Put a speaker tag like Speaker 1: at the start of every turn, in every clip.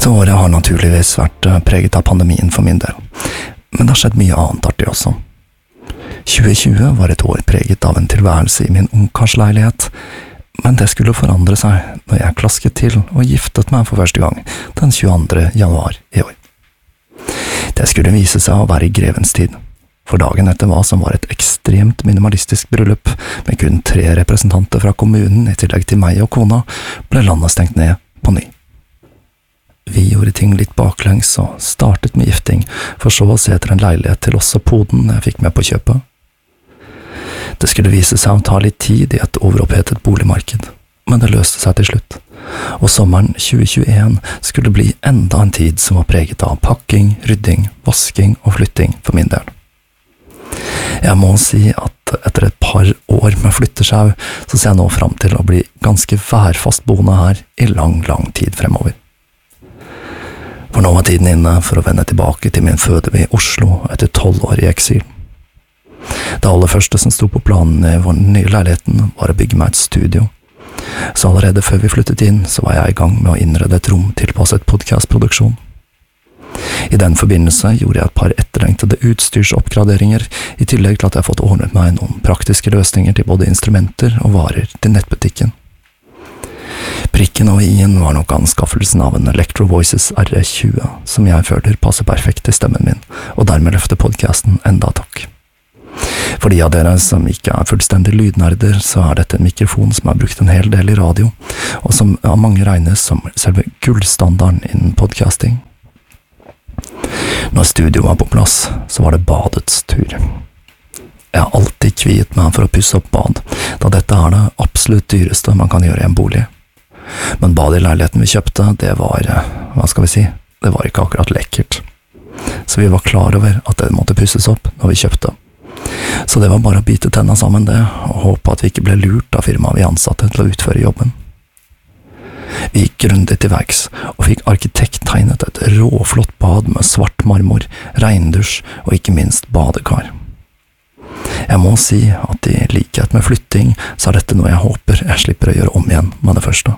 Speaker 1: Dette året har naturligvis vært preget av pandemien for min del, men det har skjedd mye annet artig også. 2020 var et år preget av en tilværelse i min ungkarsleilighet, men det skulle forandre seg når jeg klasket til og giftet meg for første gang den 22. januar i år. Det skulle vise seg å være i grevens tid, for dagen etter hva som var et ekstremt minimalistisk bryllup med kun 3 representanter fra kommunen i tillegg til meg og kona, ble landet stengt ned på ny. Vi gjorde ting litt baklengs og startet med gifting, for så å se etter en leilighet til oss og poden jeg fikk med på kjøpet. Det skulle vise seg å ta litt tid i et overopphetet boligmarked, men det løste seg til slutt, og sommeren 2021 skulle bli enda en tid som var preget av pakking, rydding, vasking og flytting for min del. Jeg må si at etter et par år med flyttesjau, så ser jeg nå fram til å bli ganske værfast boende her i lang tid fremover. For nå var tiden inne for å vende tilbake til min fødeby Oslo etter 12 år i eksil. Det aller første som sto på planen i vår nye leiligheten var å bygge meg et studio. Så allerede før vi flyttet inn, så var jeg i gang med å innrede et rom tilpasset podcastproduksjon. I den forbindelse gjorde jeg et par etterlengtede utstyrsoppgraderinger, i tillegg til at jeg har fått ordnet meg noen praktiske løsninger til både instrumenter og varer til nettbutikken. Prikken over i-en var nok anskaffelsen av en Electro Voices RE20, som jeg føler passer perfekt til stemmen min, og dermed løfter podcasten enda takk. For de av dere som ikke er fullstendig lydnerder, så er dette en mikrofon som er brukt en hel del i radio, og som av mange regnes som selve gullstandarden innen podcasting. Når studio var på plass, så var det badets tur. Jeg har alltid kviet meg for å pusse opp bad, da dette er det absolutt dyreste man kan gjøre i en bolig. Men badet i leiligheten vi kjøpte, det var, det var ikke akkurat lekkert. Så vi var klar over at det måtte pusses opp når vi kjøpte. Så det var bare å bite tenna sammen det, og håpe at vi ikke ble lurt av firmaet vi ansatte til å utføre jobben. Vi gikk grundig til verks, og fikk arkitekt tegnet et råflott bad med svart marmor, regndusj og ikke minst badekar. Jeg må si at i likhet med flytting, så er dette noe jeg håper jeg slipper å gjøre om igjen med det første.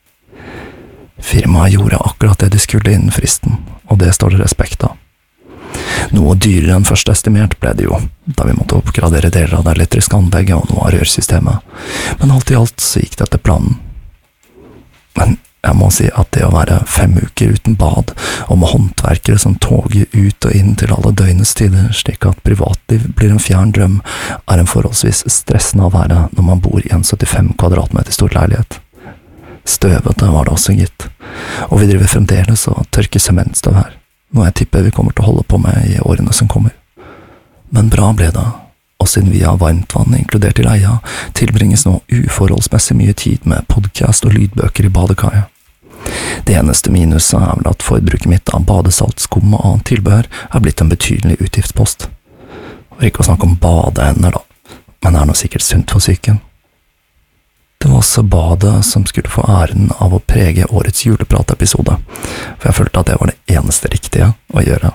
Speaker 1: Firmaet gjorde akkurat det de skulle innen fristen, og det står det respekt av. Noe dyrere enn først estimert ble det jo, da vi måtte oppgradere deler av det elektriske anlegget og noe av rørsystemet, men alt i alt så gikk det etter planen. Men jeg må si at det å være 5 uker uten bad, og med håndverkere som toger ut og inn til alle døgnets tider, slik at privatliv blir en fjern drøm, er en forholdsvis stressende å være når man bor i en 75 kvadratmeter stor leilighet. Støvete var det også gitt, og vi driver fremdeles og tørker sementstøv her, noe jeg tipper vi kommer til å holde på med i årene som kommer. Men bra ble det, og siden vi har varmtvann inkludert i leia, tilbringes nå uforholdsmessig mye tid med podcast og lydbøker i badekaret. Det eneste minuset er vel at forbruket mitt av badesalt, skum og annet tilbehør er blitt en betydelig utgiftspost. Og ikke å snakke om badeender da, men det er nå sikkert sunt for psyken. Det var også badet som skulle få æren av å prege årets julepratepisode, for jeg følte at det var det eneste riktige å gjøre.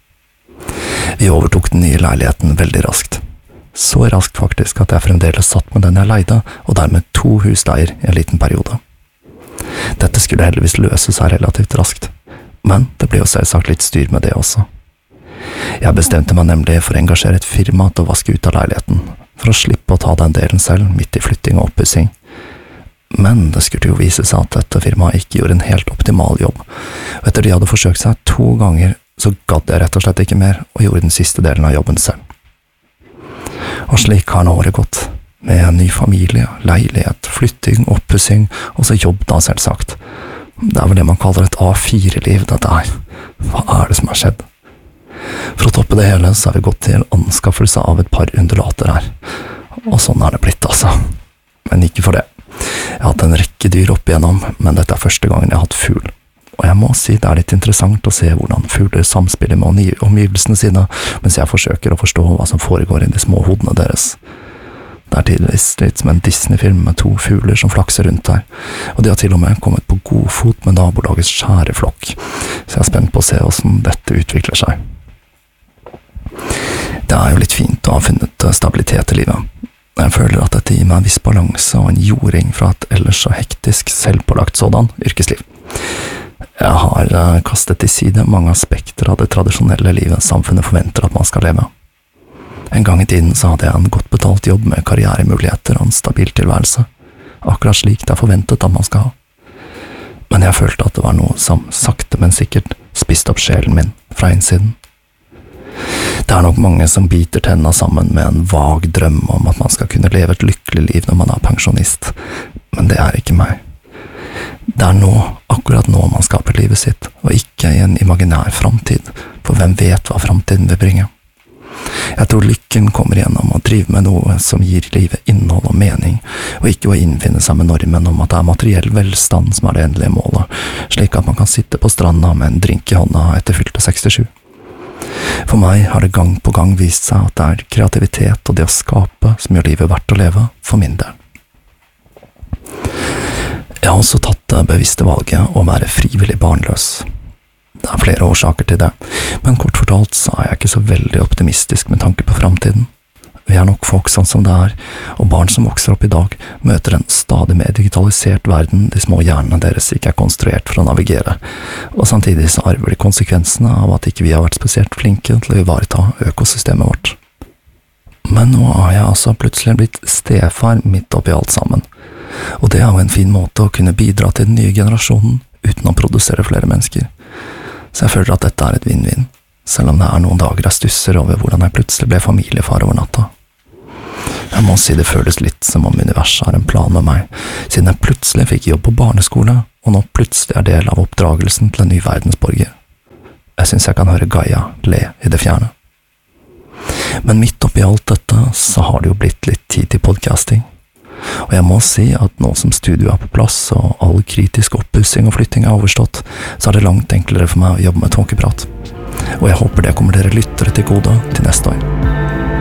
Speaker 1: Vi overtok den nye leiligheten veldig raskt. Så raskt faktisk at jeg fremdeles satt med den jeg leide, og dermed 2 husleier i en liten periode. Dette skulle heldigvis løse seg relativt raskt, men det ble jo selvsagt litt styr med det også. Jeg bestemte meg nemlig for å engasjere et firma til å vaske ut av leiligheten, for å slippe å ta den delen selv midt i flytting og oppussing. Men det skulle jo vise seg at dette firmaet ikke gjorde en helt optimal jobb, og etter de hadde forsøkt seg 2 ganger, så gadd jeg rett og slett ikke mer og gjorde den siste delen av jobben selv. Og slik har nå året gått, med en ny familie, leilighet, flytting, oppussing, og så jobb da selvsagt. Det er vel det man kaller et A4-liv, dette her. Hva er det som har skjedd? For å toppe det hele så har vi gått til anskaffelse av et par undulater her. Og sånn er det blitt altså. Men ikke for det. Jeg har hatt en rekke dyr opp igjennom, men dette er første gangen jeg har hatt fugl. Og jeg må si det er litt interessant å se hvordan fugler samspiller med omgivelsene sine, mens jeg forsøker å forstå hva som foregår i de små hodene deres. Det er tidligvis litt som en Disney-film med 2 fugler som flakser rundt her, og de har til og med kommet på god fot med nabolagets skjæreflokk, så jeg er spent på å se hvordan dette utvikler seg. Det er jo litt fint å ha funnet stabilitet i livet. Jeg føler at dette gir meg en viss balanse og en jording fra et ellers så hektisk, selvpålagt sådan yrkesliv. Jeg har kastet til side mange aspekter av det tradisjonelle livet samfunnet forventer at man skal leve. En gang i tiden så hadde jeg en godt betalt jobb med karrieremuligheter og en stabil tilværelse, akkurat slik det er forventet at man skal ha. Men jeg følte at det var noe som sakte, men sikkert spiste opp sjelen min fra innsiden. Det er nok mange som biter tennene sammen med en vag drøm om at man skal kunne leve et lykkelig liv når man er pensjonist, men det er ikke meg. Det er nå, akkurat nå man skaper livet sitt, og ikke i en imaginær framtid, for hvem vet hva framtiden vil bringe. Jeg tror lykken kommer gjennom å drive med noe som gir livet innhold og mening, og ikke å innfinne seg med normen om at det er materiell velstand som er det endelige målet, slik at man kan sitte på stranda med en drink i hånda etter fylte 67. For meg har det gang på gang vist seg at det er kreativitet og det å skape som gjør livet verdt å leve, for min del. Jeg har også tatt det bevisste valget å være frivillig barnløs. Det er flere årsaker til det, men kort fortalt så er jeg ikke så veldig optimistisk med tanke på framtiden. Vi er nok folk sånn som det er, og barn som vokser opp i dag møter en stadig mer digitalisert verden de små hjernene deres ikke er konstruert for å navigere, og samtidig så arver de konsekvensene av at ikke vi har vært spesielt flinke til å ivareta økosystemet vårt. Men nå har jeg altså plutselig blitt stefar midt oppi alt sammen, og det er jo en fin måte å kunne bidra til den nye generasjonen uten å produsere flere mennesker. Så jeg føler at dette er et vinn-vinn, selv om det er noen dager jeg stusser over hvordan jeg plutselig ble familiefar over natta. Jeg må si det føles litt som om universet har en plan med meg, siden jeg plutselig fikk jobb på barneskole, og nå plutselig er del av oppdragelsen til en ny verdensborger. Jeg synes jeg kan høre Gaia le i det fjerne. Men midt oppi alt dette, så har det jo blitt litt tid til podcasting. Og jeg må si at nå som studio er på plass og all kritisk oppussing og flytting er overstått, så er det langt enklere for meg å jobbe med tåkeprat. Og jeg håper det kommer dere lyttere til gode til neste år.